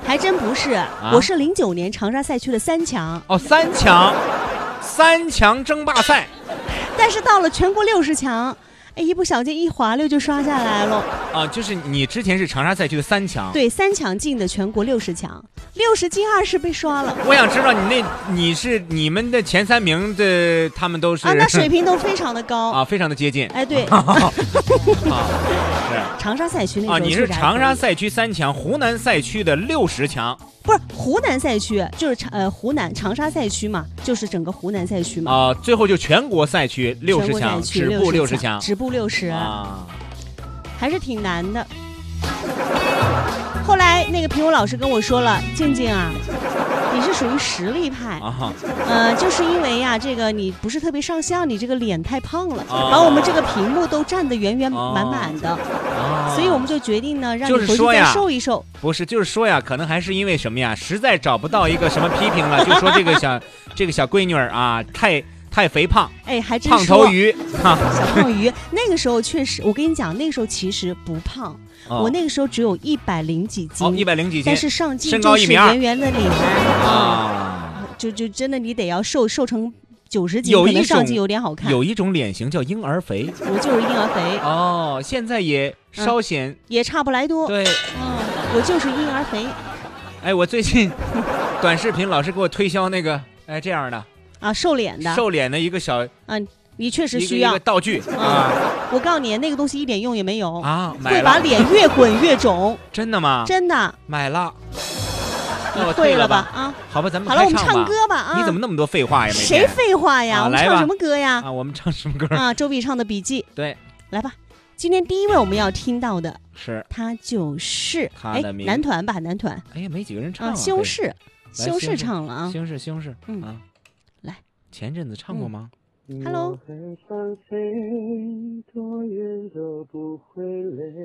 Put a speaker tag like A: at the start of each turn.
A: 还真不是，我是09年长沙赛区的3强。
B: 哦，3强争霸赛。
A: 但是到了全国60强，哎，一不小心一滑溜就刷下来了。
B: 啊，就是你之前是长沙赛区的3强。
A: 对，3强进的全国60强，60进20被刷了。
B: 我想知道你们的前3名的，他们都是
A: 那水平都非常的高
B: 啊，非常的接近。
A: 哎，对。
B: 是
A: 长沙赛区那时候
B: 你是长沙赛区3强，湖南赛区的60强。
A: 不是湖南赛区，就是湖南长沙赛区嘛，就是整个湖南赛区嘛。
B: 最后就全国赛区60强，止步60强，
A: 止步60
B: 啊，
A: 还是挺难的。后来那个评委老师跟我说了，静静啊，你是属于实力派就是因为呀，这个你不是特别上相，你这个脸太胖了，把我们这个屏幕都占得圆圆满满的，所以我们就决定呢，让你回去再瘦一瘦。
B: 不是，就是说呀，可能还是因为什么呀，实在找不到一个什么批评了，就说这个小闺女啊，太肥胖，
A: 哎，还真
B: 胖头鱼，
A: 小胖鱼。那个时候确实，我跟你讲，那个时候其实不胖，我那个时候只有100几斤
B: ，100几斤，
A: 但是上镜就是圆圆的脸就真的你得要瘦成90斤，可能上镜有点好看。
B: 有一种脸型叫婴儿肥，
A: 我就是婴儿肥。
B: 现在也稍显，
A: 也差不来多。
B: 对，
A: 我就是婴儿肥。
B: 哎，我最近短视频老是给我推销那个这样的。
A: 瘦脸的一
B: 个小
A: 你确实需要
B: 一个道具
A: 我告诉你，那个东西一点用也没有
B: 会
A: 把脸越滚越肿。
B: 真的吗？
A: 真的，
B: 买了。
A: 你会了吧？
B: 好吧，咱们
A: 好了，我们唱歌吧
B: 你怎么那么多废话呀？
A: 谁废话呀？我们唱什么歌呀？
B: 我们唱什么歌
A: 周笔畅的《笔记》。
B: 对，
A: 来吧。今天第一位我们要听到的
B: 是
A: 他就是男团吧？男团。
B: 哎呀，没几个人唱
A: 西红柿唱了啊。
B: 西红柿
A: 来，
B: 前阵子唱过吗
A: ？Hello。